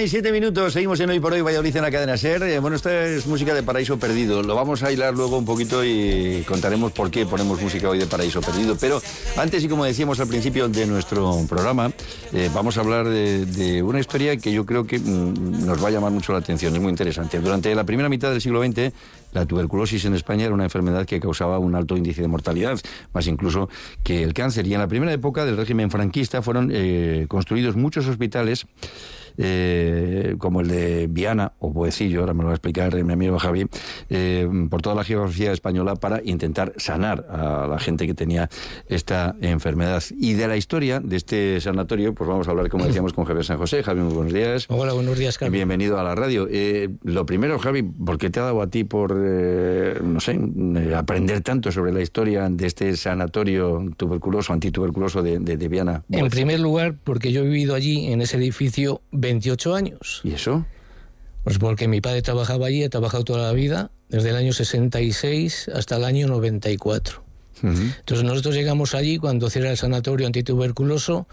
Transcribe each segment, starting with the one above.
1:07, seguimos en Hoy por Hoy Valladolid en la cadena SER. Bueno, esta es música de Paraíso Perdido. Lo vamos a hilar luego un poquito y contaremos por qué ponemos música hoy de Paraíso Perdido. Pero antes, y como decíamos al principio de nuestro programa, vamos a hablar de una historia que yo creo que nos va a llamar mucho la atención. Es muy interesante. Durante la primera mitad del siglo XX, la tuberculosis en España era una enfermedad que causaba un alto índice de mortalidad, más incluso que el cáncer. Y en la primera época del régimen franquista fueron construidos muchos hospitales, como el de Viana o Boecillo, ahora me lo va a explicar mi amigo Javi, por toda la geografía española, para intentar sanar a la gente que tenía esta enfermedad. Y de la historia de este sanatorio, pues vamos a hablar, como decíamos, con Javier San José. Javi, muy buenos días. Hola, buenos días, Carlos. Bienvenido a la radio. Lo primero, Javi, ¿por qué te ha dado a ti por, no sé, aprender tanto sobre la historia de este sanatorio tuberculoso, antituberculoso de Viana? En primer lugar, porque yo he vivido allí, en ese edificio, 28 años. ¿Y eso? Pues porque mi padre trabajaba allí, ha trabajado toda la vida, desde el año 66 hasta el año 94. Entonces nosotros llegamos allí cuando cierra el sanatorio antituberculoso.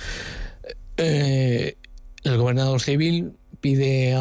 El gobernador civil pide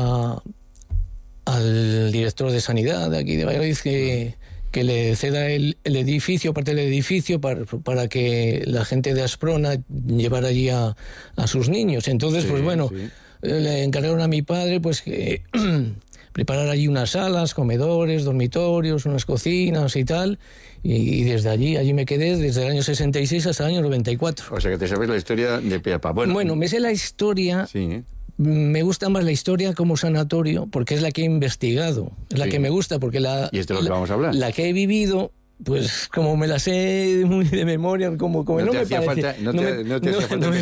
al director de sanidad de aquí de Valladolid que le ceda el edificio, parte del edificio, para que la gente de Asprona llevara allí a sus niños. Entonces, pues bueno, le encargaron a mi padre pues que preparar allí unas salas, comedores, dormitorios, unas cocinas y tal, y desde allí me quedé desde el año 66 hasta el año 94. O sea que te sabes la historia de pe a pa. Bueno, me sé la historia. Sí. Me gusta más la historia como sanatorio porque es la que he investigado, es la que me gusta, porque y esto es lo que vamos a hablar. La que he vivido, pues como me la sé muy de memoria, como no me hacía parece, falta, no te hacía falta